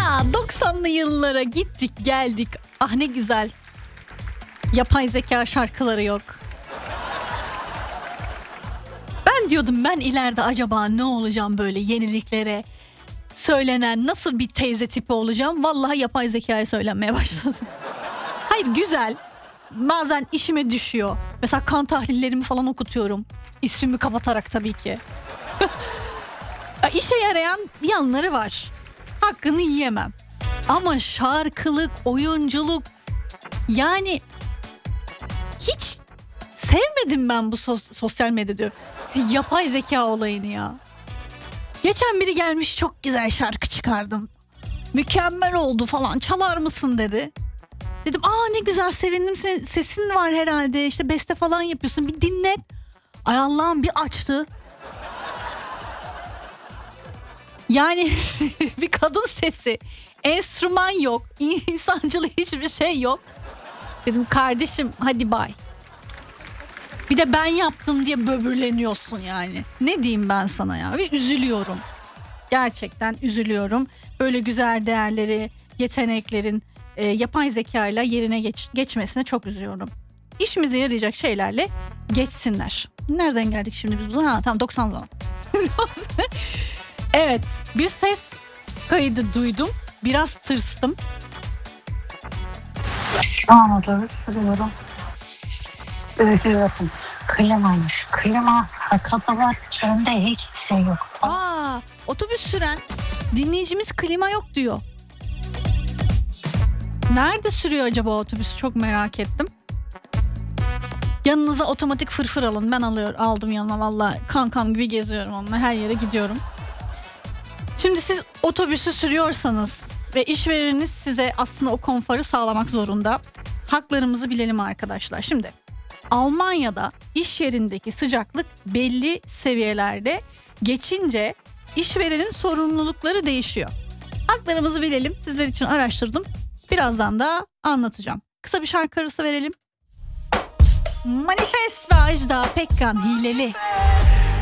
Ya 90'lı yıllara gittik geldik. Ah ne güzel. Yapay zeka şarkıları yok. Ben diyordum ben ileride acaba ne olacağım böyle yeniliklere söylenen nasıl bir teyze tipi olacağım. Vallahi yapay zekaya söylenmeye başladım. Hayır güzel. Bazen işime düşüyor. Mesela kan tahlillerimi falan okutuyorum. İsmimi kapatarak tabii ki. İşe yarayan yanları var. Hakkını yiyemem. Ama şarkılık, oyunculuk yani hiç sevmedim ben bu sosyal medya diyorum. Yapay zeka olayını ya. Geçen biri gelmiş çok güzel şarkı çıkardım. Mükemmel oldu falan çalar mısın dedi. Dedim ne güzel sevindim sesin var herhalde işte beste falan yapıyorsun bir dinlet. Ay Allah'ım bir açtı. Yani bir kadın sesi, enstrüman yok, insancıl hiçbir şey yok. Dedim kardeşim hadi bay. Bir de ben yaptım diye böbürleniyorsun yani. Ne diyeyim ben sana ya? Ve üzülüyorum. Gerçekten üzülüyorum. Böyle güzel değerleri, yeteneklerin yapay zekayla yerine geçmesine çok üzülüyorum. İşimize yarayacak şeylerle geçsinler. Nereden geldik şimdi biz buna? Tamam 90 zaman. Evet, bir ses kaydı duydum. Biraz tırstım. Şu an otobüs sürüyorum. Ölüyorum. Klimaymış. Klima arkada var. Önde hiçbir şey yok. Otobüs süren dinleyicimiz klima yok diyor. Nerede sürüyor acaba otobüs? Çok merak ettim. Yanınıza otomatik fırfır alın. Ben aldım yanıma valla. Kankam gibi geziyorum onunla. Her yere gidiyorum. Şimdi siz otobüsü sürüyorsanız ve işvereniniz size aslında o konforu sağlamak zorunda. Haklarımızı bilelim arkadaşlar. Şimdi Almanya'da iş yerindeki sıcaklık belli seviyelerde geçince işverenin sorumlulukları değişiyor. Haklarımızı bilelim. Sizler için araştırdım. Birazdan da anlatacağım. Kısa bir şarkı arası verelim. Manifest ve Ajda Pekkan Hileli.